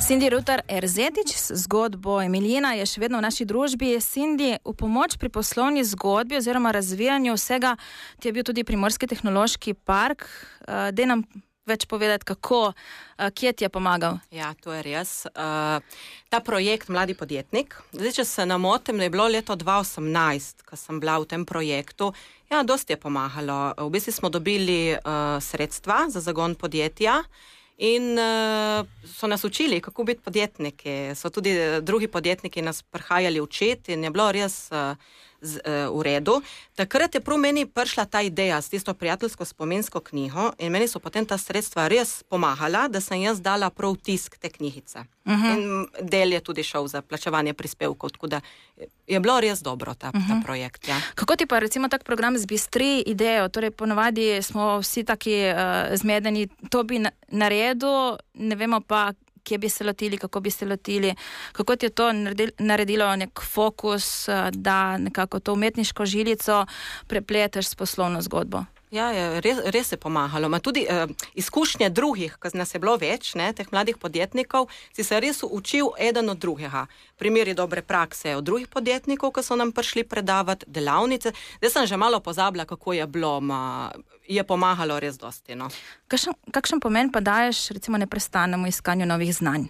Cindy Rutar-Erzetič z zgodbo Emilijina je še vedno v naši družbi. Cindy, v pomoč pri poslovni zgodbi oziroma razvijanju vsega ti je bil tudi Primorski tehnološki park. Daj nam več povedati, kako, kje ti je pomagal? Ja, to je res. Ta projekt Mladi podjetnik, zdaj, če se namotim, je bilo leto 2018, ko sem bila v tem projektu. Ja, dosti je pomagalo. V bistvu smo dobili sredstva za zagon podjetja in so nas učili, kako biti podjetniki. So tudi drugi podjetniki nas prihajali učiti in je bilo res v redu. Takrat je prav meni prišla ta ideja s tisto prijateljsko spominsko knjigo in meni so potem ta sredstva res pomagala, da sem jaz dala prav tisk te knjigice. In del je tudi šel za plačevanje prispevkov, tako da je bilo res dobro ta projekt. Ja. Kako ti pa recimo tak program zbistri idejo? Torej ponavadi smo vsi taki zmedeni, to bi naredil, ne vemo pa, kje bi se lotili, kako bi se lotili. Kako ti je to naredilo nek fokus, da nekako to umetniško žilico prepleteš s poslovno zgodbo? Ja, res je pomagalo. Ma tudi izkušnje drugih, ko nas je bilo več, teh mladih podjetnikov, si se res učil eden od drugega. Primeri dobre prakse od drugih podjetnikov, ki so nam prišli predavati delavnice. Zdaj sem že malo pozabila, kako je bilo, je pomagalo res dosti. No. Kakšen pomen pa daješ recimo neprestanemu iskanju novih znanj?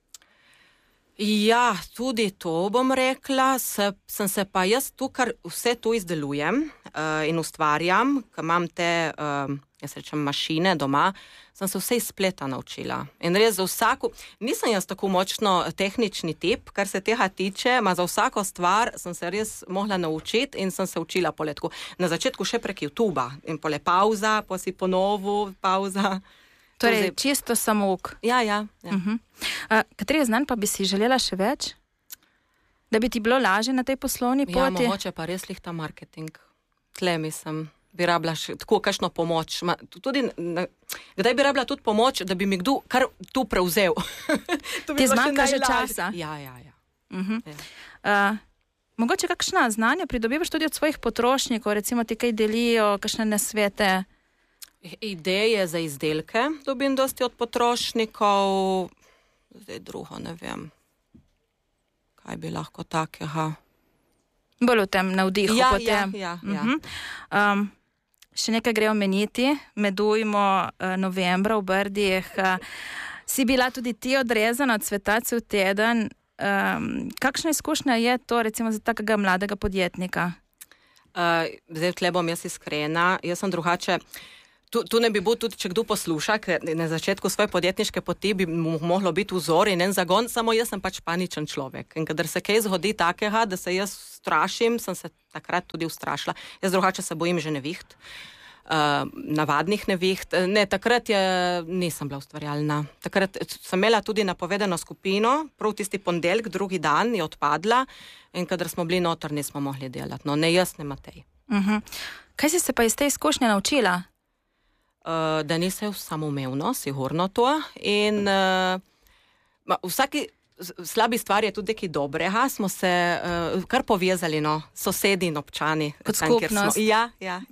Ja, tudi to bom rekla. Sem se pa jaz tukaj vse to izdelujem in ustvarjam, ko imam te, jaz rečem, mašine doma, sem se vse iz spleta naučila. In res za vsako, nisem jaz tako močno tehnični tip, kar se tega tiče, za vsako stvar sem se res mogla naučiti in sem se učila poletku. Na začetku še prek YouTubea in pole pauza, pa si ponovu pauza. Torej, čisto samouk. Ja. Katerih znanj pa bi si želela še več? Da bi ti bilo lažje na tej poslovni poti? Ja, mogoče pa res lih ta marketing. Tle mislim, bi rabila še tako kakšno pomoč. Kdaj bi rabila tudi pomoč, da bi mi kdo kar tu prevzel? Ti zmanjka že časa? Ja. Mogoče kakšna znanja pridobivaš tudi od svojih potrošnikov, recimo ti kaj delijo, kakšne nasvete? Ideje za izdelke dobim dosti od potrošnikov, zdaj drugo ne vem, kaj bi lahko takega. Bolj v tem navdihu potem. Ja. Še nekaj gre omeniti, medujmo novembra v Brdih. Si bila tudi ti odrezana od sveta cel teden. Kakšna izkušnja je to recimo za takega mladega podjetnika? Zdaj tle bom jaz iskrena, jaz sem drugače. Tu ne bi bil tudi, če kdo posluša, ker na začetku svoje podjetniške poti bi moglo biti vzor in en zagon, samo jaz sem pač paničen človek. In kadar se kaj zgodi takega, da se jaz strašim, sem se takrat tudi ustrašila. Jaz drugače se bojim že neviht, navadnih neviht. Ne, takrat nisem bila ustvarjalna. Takrat sem imela tudi napovedano skupino, prav tisti ponedeljek, drugi dan je odpadla in kadar smo bili noter, nismo mogli delati. No, ne jaz, ne Matej. Kaj si se pa iz te izkušnje naučila? Da nisem samoumevno, sigurno to. In vsaki slabi stvar je tudi nekaj dobrega. Smo se kar povezali, sosedi in občani. Kot skupnost. Ja.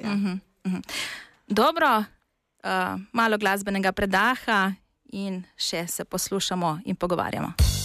Dobro, malo glasbenega predaha in še se poslušamo in pogovarjamo.